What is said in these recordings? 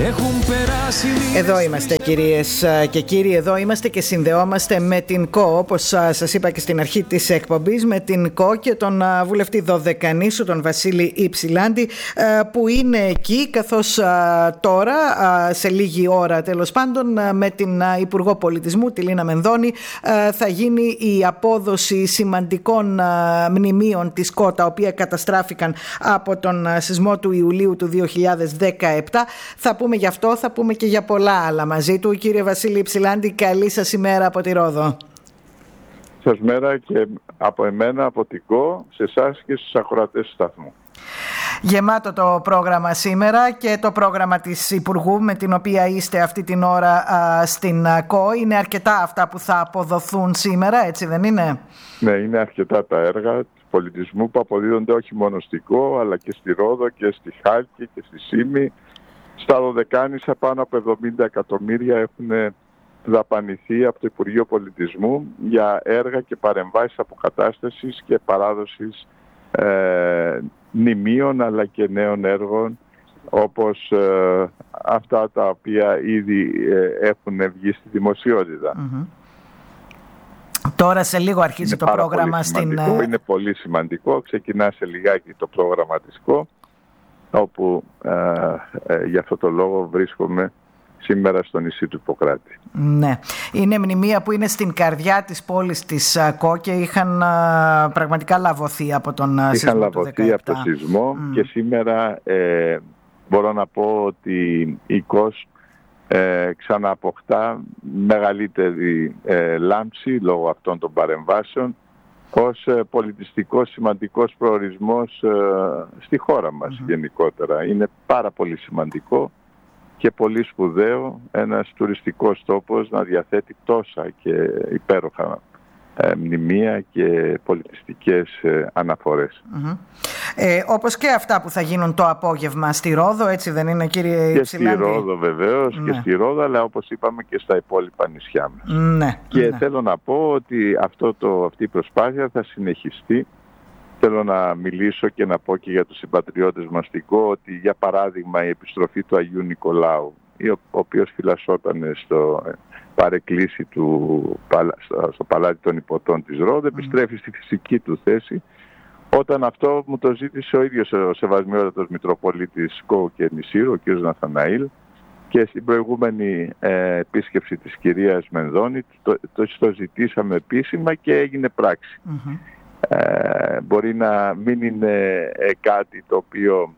Εδώ είμαστε κυρίες και κύριοι, εδώ είμαστε και συνδεόμαστε με την ΚΟ, όπως σας είπα και στην αρχή της εκπομπής, με την ΚΟ και τον βουλευτή Δωδεκανήσου, τον Βασίλη Ιψηλάντη, που είναι εκεί, καθώς τώρα, σε λίγη ώρα τέλος πάντων, με την Υπουργό Πολιτισμού, τη Λίνα Μενδώνη, θα γίνει η απόδοση σημαντικών μνημείων της ΚΟ, τα οποία καταστράφηκαν από τον σεισμό του Ιουλίου του 2017. Θα πούμε γι' αυτό, θα πούμε και για πολλά άλλα μαζί του. Κύριε Βασίλη Ιψηλάντη, καλή σας ημέρα από τη Ρόδο. Σας μέρα και από εμένα, από την ΚΟ, σε εσάς και στους ακροατές του σταθμού. Γεμάτο το πρόγραμμα σήμερα και το πρόγραμμα της Υπουργού με την οποία είστε αυτή την ώρα στην ΚΟ. Είναι αρκετά αυτά που θα αποδοθούν σήμερα, έτσι δεν είναι? Ναι, είναι αρκετά τα έργα του πολιτισμού που αποδίδονται όχι μόνο στην ΚΟ, αλλά και στη Ρόδο και στη Χάλκη και στη Σύμη. Στα Δωδεκάνησα πάνω από 70 εκατομμύρια έχουν δαπανηθεί από το Υπουργείο Πολιτισμού για έργα και παρεμβάσεις αποκατάστασης και παράδοσης μνημείων αλλά και νέων έργων, όπως αυτά τα οποία ήδη έχουν βγει στη δημοσιότητα. Mm-hmm. Τώρα σε λίγο αρχίζει το πρόγραμμα Είναι πολύ σημαντικό. Ξεκινά σε λιγάκι το πρόγραμμα της ΚΟ, όπου για αυτό το λόγο βρίσκομαι σήμερα στο νησί του Ιπποκράτη. Ναι. Είναι μνημεία που είναι στην καρδιά της πόλης της ΚΟ και είχαν πραγματικά λαβωθεί από τον σεισμό του 2017. Από το σεισμό και σήμερα μπορώ να πω ότι η ΚΟΣ ξανααποκτά μεγαλύτερη λάμψη λόγω αυτών των παρεμβάσεων ως πολιτιστικός σημαντικός προορισμός στη χώρα μας γενικότερα. Είναι πάρα πολύ σημαντικό και πολύ σπουδαίο ένας τουριστικός τόπος να διαθέτει τόσα και υπέροχα μνημεία και πολιτιστικές αναφορές. Όπως και αυτά που θα γίνουν το απόγευμα στη Ρόδο, έτσι δεν είναι, κύριε Ιψηλάντη? Και στη Ρόδο βεβαίως, και στη Ρόδο, αλλά όπως είπαμε και στα υπόλοιπα νησιά μας. Και θέλω να πω ότι αυτή η προσπάθεια θα συνεχιστεί. Θέλω να μιλήσω και να πω και για τους συμπατριώτες μας στην ΚΟ ότι, για παράδειγμα, η επιστροφή του Αγίου Νικολάου, ο οποίος φυλασσόταν στο παρεκκλήσι στο παλάτι των Υποτών της Ρόδου, επιστρέφει στη φυσική του θέση, όταν αυτό μου το ζήτησε ο ίδιος ο Σεβασμιότατος Μητροπολίτης ΚΟ και Νησίρου, ο κ. Ναθαναήλ, και στην προηγούμενη επίσκεψη της κυρίας Μενδώνη το ζητήσαμε επίσημα και έγινε πράξη. Μπορεί να μην είναι κάτι το οποίο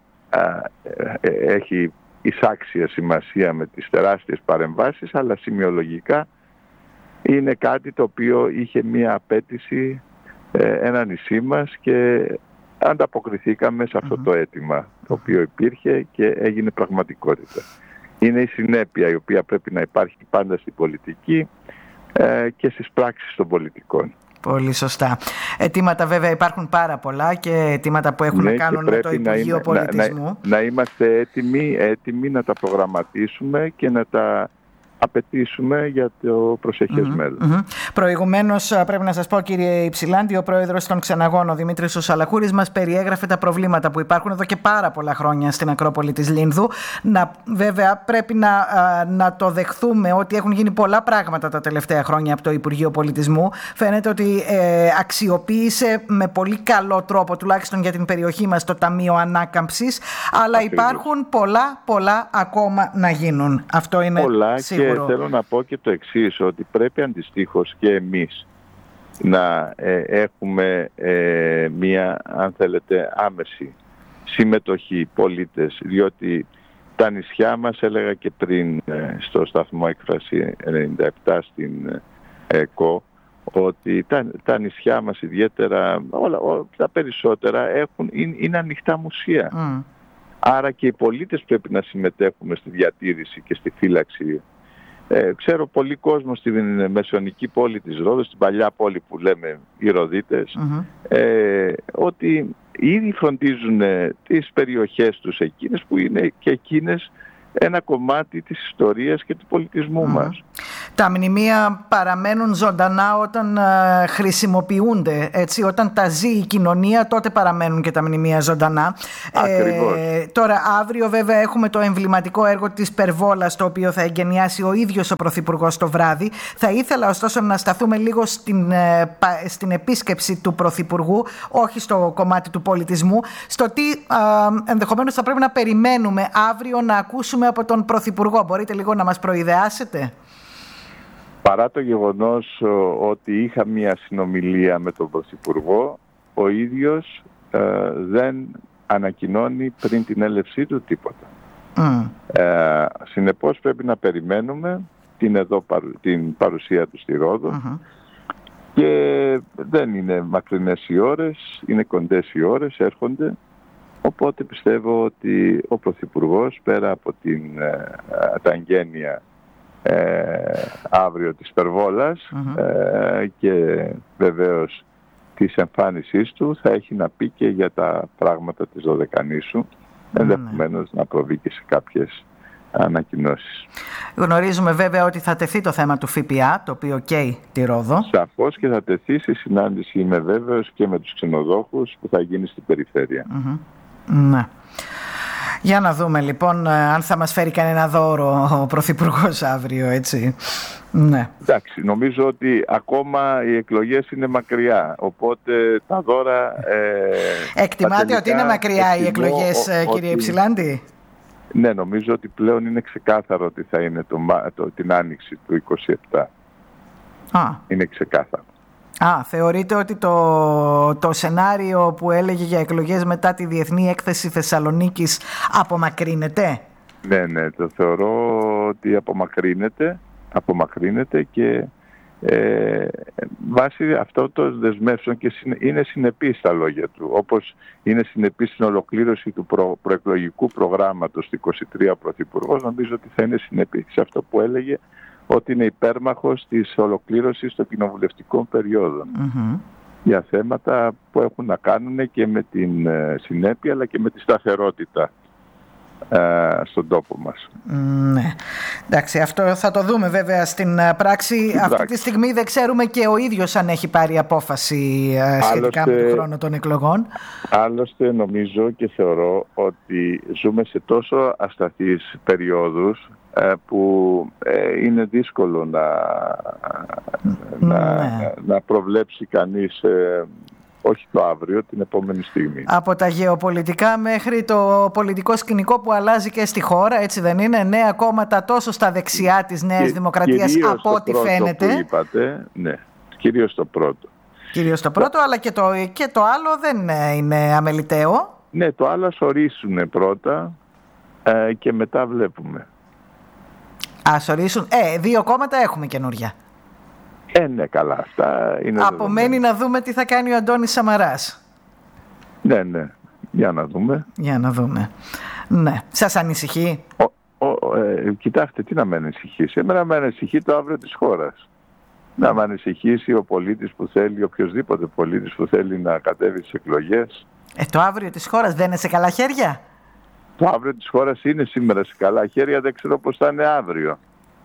έχει εισάξια σημασία με τις τεράστιες παρεμβάσεις, αλλά σημειολογικά είναι κάτι το οποίο είχε μία απέτηση ένα νησί μας και ανταποκριθήκαμε σε αυτό το αίτημα το οποίο υπήρχε και έγινε πραγματικότητα. Είναι η συνέπεια η οποία πρέπει να υπάρχει πάντα στην πολιτική και στις πράξεις των πολιτικών. Πολύ σωστά. Αιτήματα βέβαια υπάρχουν πάρα πολλά και αιτήματα που έχουν να κάνουν με το Υπουργείο Πολιτισμού. Να είμαστε έτοιμοι να τα προγραμματίσουμε και να τα απαιτήσουμε για το προσεχές μέλλον. Προηγουμένως, πρέπει να σας πω, κύριε Ιψηλάντη, ο πρόεδρος των Ξεναγών, ο Δημήτρης ο Σαλαχούρης, μας περιέγραφε τα προβλήματα που υπάρχουν εδώ και πάρα πολλά χρόνια στην Ακρόπολη της Λίνδου. Βέβαια, πρέπει να το δεχθούμε ότι έχουν γίνει πολλά πράγματα τα τελευταία χρόνια από το Υπουργείο Πολιτισμού. Φαίνεται ότι αξιοποίησε με πολύ καλό τρόπο, τουλάχιστον για την περιοχή μας, το Ταμείο Ανάκαμψης, αλλά υπάρχουν πολλά ακόμα να γίνουν. Αυτό είναι σίγουρο. Και θέλω να πω και το εξής, ότι πρέπει αντιστοίχως και εμείς να έχουμε μία, αν θέλετε, άμεση συμμετοχή πολίτες, διότι τα νησιά μας, έλεγα και πριν στο σταθμό Έκφραση 97 στην ΚΟ, ότι τα νησιά μας ιδιαίτερα, τα περισσότερα είναι ανοιχτά μουσεία. Άρα και οι πολίτες πρέπει να συμμετέχουμε στη διατήρηση και στη φύλαξη. Ξέρω πολύ κόσμο στην μεσαιωνική πόλη της Ρόδος, στην παλιά πόλη που λέμε οι Ροδίτες, ότι ήδη φροντίζουν τις περιοχές τους εκείνες που είναι και εκείνες ένα κομμάτι της ιστορίας και του πολιτισμού μας. Τα μνημεία παραμένουν ζωντανά όταν χρησιμοποιούνται, έτσι, όταν τα ζει η κοινωνία, τότε παραμένουν και τα μνημεία ζωντανά. Τώρα αύριο βέβαια έχουμε το εμβληματικό έργο της Περβόλας, το οποίο θα εγκαινιάσει ο ίδιος ο Πρωθυπουργός το βράδυ. Θα ήθελα ωστόσο να σταθούμε λίγο στην επίσκεψη του Πρωθυπουργού, όχι στο κομμάτι του πολιτισμού, στο τι ενδεχομένως θα πρέπει να περιμένουμε αύριο να ακούσουμε από τον Πρωθυπουργό. Μπορείτε λίγο να μας προειδεάσετε? Παρά το γεγονός ότι είχα μία συνομιλία με τον Πρωθυπουργό, ο ίδιος δεν ανακοινώνει πριν την έλευσή του τίποτα. Συνεπώς πρέπει να περιμένουμε την παρουσία του στη Ρόδο και δεν είναι μακρινές οι ώρες, είναι κοντές οι ώρες, έρχονται. Οπότε πιστεύω ότι ο Πρωθυπουργός, πέρα από τα εγγένεια αύριο της Περβόλας και βεβαίως της εμφάνισής του, θα έχει να πει και για τα πράγματα της Δωδεκανήσου, ενδεχομένως να προβεί και σε κάποιες ανακοινώσεις. Γνωρίζουμε βέβαια ότι θα τεθεί το θέμα του ΦΠΑ, το οποίο καίει τη Ρόδο. Σαφώς και θα τεθεί στη συνάντηση, είμαι βέβαιος, και με τους ξενοδόχους που θα γίνει στην περιφέρεια. Ναι. Για να δούμε λοιπόν αν θα μας φέρει κανένα δώρο ο Πρωθυπουργός αύριο, έτσι. Ναι. Εντάξει, νομίζω ότι ακόμα οι εκλογές είναι μακριά, οπότε τα δώρα... Εκτιμάτε ότι είναι μακριά οι εκλογές, κύριε Υψηλάντη? Ναι, νομίζω ότι πλέον είναι ξεκάθαρο ότι θα είναι την άνοιξη του 27. Είναι ξεκάθαρο. Θεωρείτε ότι το σενάριο που έλεγε για εκλογές μετά τη Διεθνή Έκθεση Θεσσαλονίκης απομακρύνεται? Ναι, το θεωρώ ότι απομακρύνεται και βάσει αυτό το δεσμεύσεων, και είναι συνεπής στα λόγια του, όπως είναι συνεπής στην ολοκλήρωση του προεκλογικού προγράμματος του 23 ο Πρωθυπουργός. Νομίζω ότι θα είναι συνεπής σε αυτό που έλεγε, ότι είναι υπέρμαχος της ολοκλήρωσης των κοινοβουλευτικών περιόδων για θέματα που έχουν να κάνουν και με την συνέπεια αλλά και με τη σταθερότητα στον τόπο μας. Ναι. Εντάξει, αυτό θα το δούμε βέβαια στην πράξη. Αυτή τη στιγμή δεν ξέρουμε και ο ίδιος αν έχει πάρει απόφαση σχετικά με τον χρόνο των εκλογών. Άλλωστε νομίζω και θεωρώ ότι ζούμε σε τόσο ασταθείς περιόδους που είναι δύσκολο να προβλέψει κανείς όχι το αύριο, την επόμενη στιγμή. Από τα γεωπολιτικά μέχρι το πολιτικό σκηνικό που αλλάζει και στη χώρα, έτσι δεν είναι? Νέα κόμματα τόσο στα δεξιά της Νέας Δημοκρατίας από ό,τι φαίνεται. Που είπατε, ναι, κυρίως το πρώτο. Κυρίως το πρώτο, αλλά και το άλλο δεν είναι αμεληταίο. Ναι, το άλλο ας ορίσουν πρώτα και μετά βλέπουμε. Ας ορίσουν. Δύο κόμματα έχουμε καινούρια. Ναι, καλά, αυτά είναι. Απομένει να δούμε τι θα κάνει ο Αντώνης Σαμαράς. Ναι, για να δούμε. Ναι. Σας ανησυχεί? Κοιτάξτε, τι να με ανησυχήσει. Εμένα με ανησυχεί το αύριο της χώρας. Να με ανησυχήσει ο πολίτης που θέλει, οποιοσδήποτε πολίτης που θέλει να κατέβει στις εκλογές. Το αύριο της χώρας δεν είναι σε καλά χέρια? Το αύριο της χώρας είναι σήμερα σε καλά χέρια, δεν ξέρω πώς θα είναι αύριο.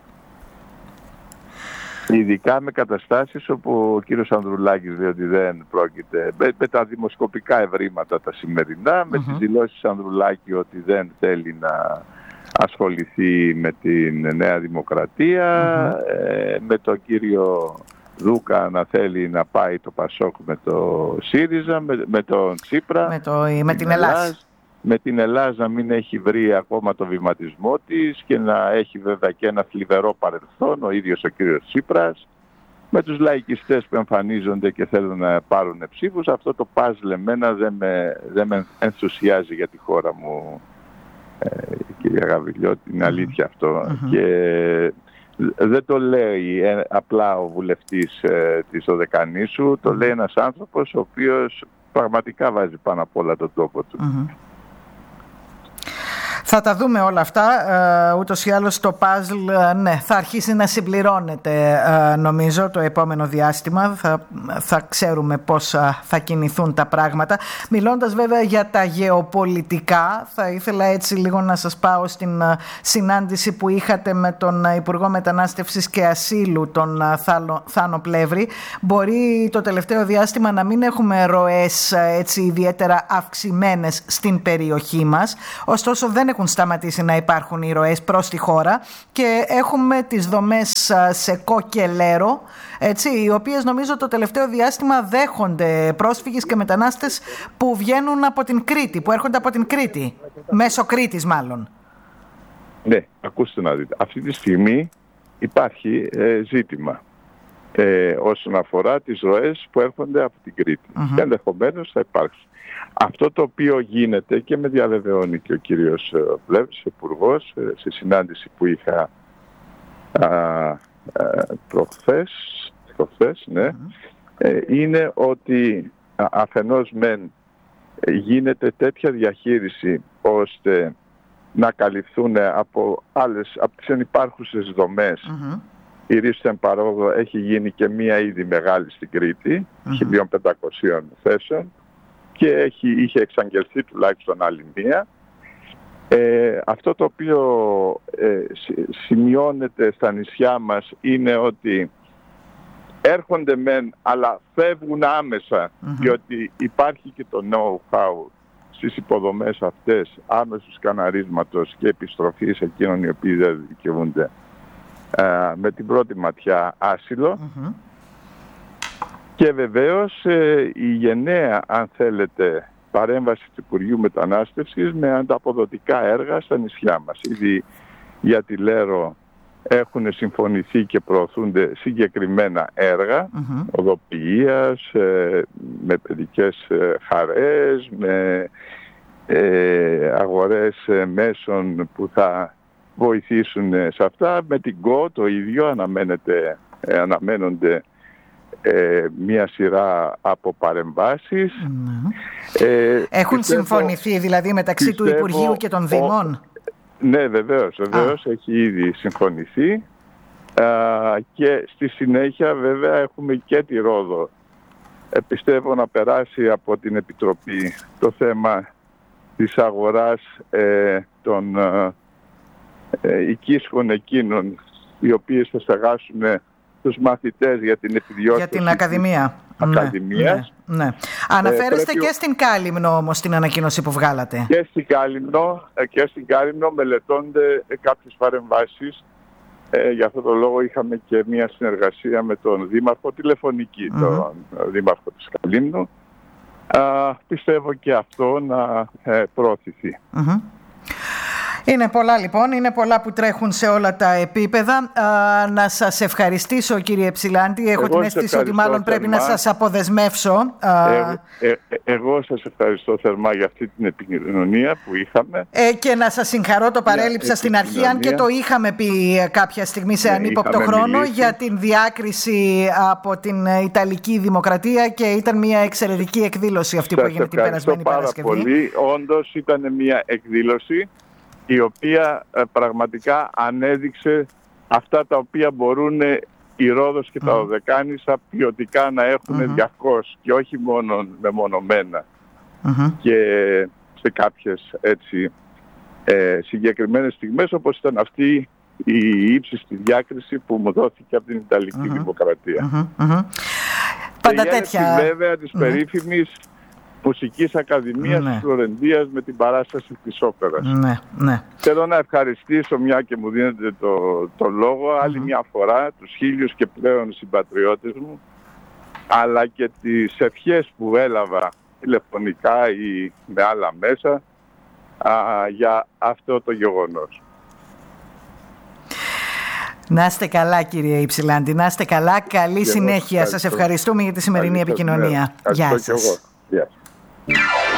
Ειδικά με καταστάσεις όπου ο κύριος Ανδρουλάκης λέει ότι δεν πρόκειται, με τα δημοσκοπικά ευρήματα τα σημερινά, με τις δηλώσεις Ανδρουλάκη ότι δεν θέλει να ασχοληθεί με την Νέα Δημοκρατία, με τον κύριο Δούκα να θέλει να πάει το Πασόκ με το ΣΥΡΙΖΑ, με τον Τσίπρα, με την Ελλάδα. Με την Ελλάδα να μην έχει βρει ακόμα το βηματισμό της και να έχει βέβαια και ένα θλιβερό παρελθόν ο ίδιος ο κύριος Τσίπρας, με τους λαϊκιστές που εμφανίζονται και θέλουν να πάρουν ψήφους. Αυτό το παζλ εμένα δεν με ενθουσιάζει για τη χώρα μου, κυρία Γαβριλιώτη, είναι αλήθεια αυτό. Και δεν το λέει απλά ο βουλευτής της Δωδεκανήσου, το λέει ένας άνθρωπος ο οποίος πραγματικά βάζει πάνω απ' όλα τον τόπο του. Θα τα δούμε όλα αυτά. Ούτως ή άλλως το παζλ θα αρχίσει να συμπληρώνεται νομίζω το επόμενο διάστημα. Θα ξέρουμε πώς θα κινηθούν τα πράγματα. Μιλώντας βέβαια για τα γεωπολιτικά, θα ήθελα έτσι λίγο να σας πάω στην συνάντηση που είχατε με τον Υπουργό Μετανάστευσης και Ασύλου, τον Θάνο Πλεύρη. Μπορεί το τελευταίο διάστημα να μην έχουμε ροές έτσι ιδιαίτερα αυξημένες στην περιοχή μας. Ωστόσο δεν έχουν σταματήσει να υπάρχουν οι ροές προς τη χώρα και έχουμε τις δομές Σεκό και Λέρο, έτσι, οι οποίες νομίζω το τελευταίο διάστημα δέχονται πρόσφυγες και μετανάστες που βγαίνουν από την Κρήτη, που έρχονται από την Κρήτη, μέσω Κρήτης μάλλον. Ναι, ακούστε να δείτε. Αυτή τη στιγμή υπάρχει ζήτημα όσον αφορά τις ροές που έρχονται από την Κρήτη. Και ενδεχομένως θα υπάρξει. Αυτό το οποίο γίνεται και με διαβεβαιώνει και ο κύριος Πλεύρης, υπουργός, σε συνάντηση που είχα προχθές, είναι ότι αφενός μεν γίνεται τέτοια διαχείριση ώστε να καλυφθούν από τις ενυπάρχουσες δομές. Η Ρίστεν Παρόδο έχει γίνει και μία ήδη μεγάλη στην Κρήτη, 1.500 θέσεων, και είχε εξαγγελθεί τουλάχιστον άλλη μία. Αυτό το οποίο σημειώνεται στα νησιά μας είναι ότι έρχονται μεν, αλλά φεύγουν άμεσα, διότι υπάρχει και το know-how στις υποδομές αυτές άμεσου σκαναρίσματος και επιστροφής εκείνων οι οποίοι δεν δικαιούνται με την πρώτη ματιά άσυλο. Και βεβαίως η γενναία, αν θέλετε, παρέμβαση του Υπουργείου Μετανάστευσης με ανταποδοτικά έργα στα νησιά μας. Ήδη για τη Λέρο έχουν συμφωνηθεί και προωθούνται συγκεκριμένα έργα οδοποιίας, με παιδικές χαρές, με αγορές μέσων που θα βοηθήσουν σε αυτά. Με την ΚΟ το ίδιο αναμένονται μία σειρά από παρεμβάσεις. Έχουν συμφωνηθεί δηλαδή μεταξύ του Υπουργείου και των Δήμων? Ναι, βεβαίως έχει ήδη συμφωνηθεί και στη συνέχεια βέβαια έχουμε και τη Ρόδο. Πιστεύω να περάσει από την Επιτροπή το θέμα της αγοράς των οικίσχων εκείνων οι οποίες θα στεγάσουν τους μαθητές για την επιδιώκηση για την Ακαδημίας. Ναι. Αναφέρεστε και στην Κάλυμνο όμως στην ανακοίνωση που βγάλατε. Και στην Κάλυμνο μελετώνται κάποιες παρεμβάσεις. Για αυτόν τον λόγο είχαμε και μια συνεργασία με τον Δήμαρχο, τηλεφωνική, τον Δήμαρχο της Καλύμνου. Πιστεύω και αυτό να προωθηθεί. Είναι πολλά λοιπόν, είναι πολλά που τρέχουν σε όλα τα επίπεδα. Να σας ευχαριστήσω κύριε Ψηλάντη. Έχω την αίσθηση ότι μάλλον πρέπει να σας αποδεσμεύσω. Εγώ σας ευχαριστώ θερμά για αυτή την επικοινωνία που είχαμε. Και να σας συγχαρώ, το παρέλειψα στην αρχή, αν και το είχαμε πει κάποια στιγμή σε ανύποπτο χρόνο, για την διάκριση από την Ιταλική Δημοκρατία και ήταν μια εξαιρετική εκδήλωση αυτή που έγινε την περασμένη Παρασκευή. Πάρα πολύ. Όντως ήταν μια εκδήλωση η οποία πραγματικά ανέδειξε αυτά τα οποία μπορούν η Ρόδος και τα Δωδεκάνησα ποιοτικά να έχουν διαρκώς και όχι μόνο μεμονωμένα και σε κάποιες έτσι συγκεκριμένες στιγμές, όπως ήταν αυτή η ύψιστη διάκριση που μου δόθηκε από την Ιταλική Δημοκρατία. Πάντα τέτοια. Βέβαια της περίφημης Μουσικής Ακαδημίας της Φλωρεντίας με την παράσταση της όπερας. Θέλω να ευχαριστήσω, μια και μου δίνετε το λόγο, άλλη μια φορά τους 1000 και πλέον συμπατριώτες μου, αλλά και τις ευχές που έλαβα τηλεφωνικά ή με άλλα μέσα για αυτό το γεγονός. Να είστε καλά κύριε Υψηλάντη, να είστε καλά, καλή συνέχεια. Σας ευχαριστούμε για τη σημερινή επικοινωνία. Γεια σας. Yeah.